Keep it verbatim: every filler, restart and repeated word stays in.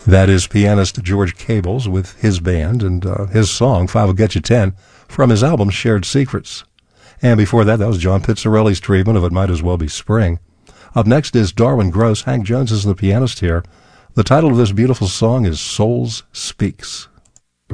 That is pianist George Cables with his band and uh, his song, Five Will Get You Ten, from his album Shared Secrets. And before that, that was John Pizzarelli's treatment of It Might As Well Be Spring. Up next is Darwin Gross. Hank Jones is the pianist here. The title of this beautiful song is Souls Speaks.